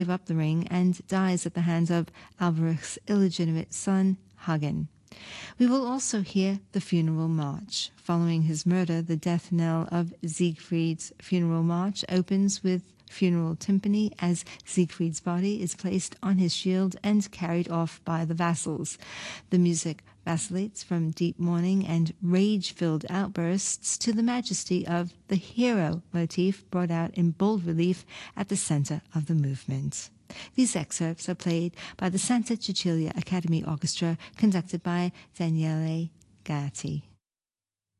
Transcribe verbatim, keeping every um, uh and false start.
up the ring and dies at the hands of Alberich's illegitimate son, Hagen. We will also hear the funeral march. Following his murder, the death knell of Siegfried's funeral march opens with funeral timpani as Siegfried's body is placed on his shield and carried off by the vassals. The music vacillates from deep mourning and rage-filled outbursts to the majesty of the hero motif brought out in bold relief at the center of the movement. These excerpts are played by the Santa Cecilia Academy Orchestra, conducted by Daniele Gatti.